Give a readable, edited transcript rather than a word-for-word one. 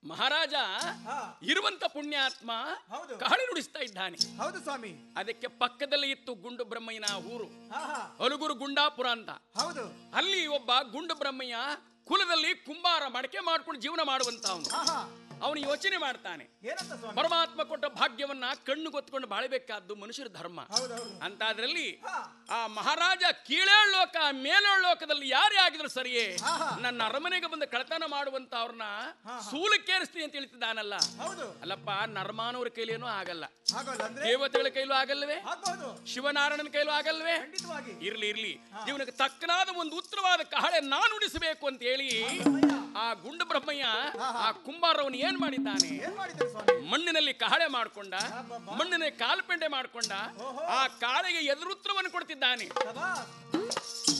ಮಹಾರಾಜ ಇರುವಂತ ಪುಣ್ಯಾತ್ಮ ಕಹಳೆ ನುಡಿಸ್ತಾ ಇದ್ದಾನೆ. ಹೌದು ಸ್ವಾಮಿ. ಅದಕ್ಕೆ ಪಕ್ಕದಲ್ಲಿ ಇತ್ತು ಗುಂಡು ಬ್ರಹ್ಮಯ್ಯನ ಊರು, ಹಲಗೂರು ಗುಂಡಾಪುರ ಅಂತ. ಹೌದು. ಅಲ್ಲಿ ಒಬ್ಬ ಗುಂಡು ಬ್ರಹ್ಮಯ್ಯ ಕುಲದಲ್ಲಿ ಕುಂಬಾರ ಮಡಕೆ ಮಾಡ್ಕೊಂಡು ಜೀವನ ಮಾಡುವಂತ ಅವನು ಯೋಚನೆ ಮಾಡ್ತಾನೆ, ಪರಮಾತ್ಮ ಕೊಟ್ಟ ಭಾಗ್ಯವನ್ನ ಕಣ್ಣು ಗೊತ್ಕೊಂಡು ಬಾಳಬೇಕಾದ್ದು ಮನುಷ್ಯರ ಧರ್ಮ. ಅಂತಾದ್ರಲ್ಲಿ ಆ ಮಹಾರಾಜ ಕೀಳೇಳ್ ಲೋಕ ಮೇಲೇಳ್ ಲೋಕದಲ್ಲಿ ಯಾರೇ ಆಗಿದ್ರು ಸರಿಯೇ, ನನ್ನ ಅರಮನೆಗೆ ಬಂದು ಕಳತನ ಮಾಡುವಂತ ಅವ್ರನ್ನ ಸೂಲಕ್ಕೇರಿಸ್ತೀನಿ ಅಂತ ಹೇಳ್ತಿದ್ದಾನಲ್ಲ. ಅಲ್ಲಪ್ಪ, ನರ್ಮಾನವ್ರ ಕೈಲೇನೂ ಆಗಲ್ಲ, ದೇವತೆಗಳ ಕೈಲೂ ಆಗಲ್ವೇ, ಶಿವನಾರಾಯಣನ ಕೈಲೂ ಆಗಲ್ವೇ? ಇರ್ಲಿ ಇರ್ಲಿ, ಜೀವನಕ್ಕೆ ತಕ್ಕನಾದ ಒಂದು ಉತ್ತರವಾದ ಕಹಳೆ ನಾನು ಉಡಿಸಬೇಕು ಅಂತ ಹೇಳಿ ಆ ಗುಂಡು ಬ್ರಹ್ಮಯ್ಯ ಆ ಕುಂಬಾರವನು ಏನ್ ಮಾಡಿದ್ದಾನೆ, ಮಣ್ಣಿನಲ್ಲಿ ಕಹಳೆ ಮಾಡ್ಕೊಂಡ, ಮಣ್ಣಿನ ಕಾಲ್ಪೆಂಡೆ ಮಾಡ್ಕೊಂಡ, ಆ ಕಾಳೆಗೆ ಎದುರುತ್ತರವನ್ನು ಕೊಡ್ತಿದ್ದಾನೆ.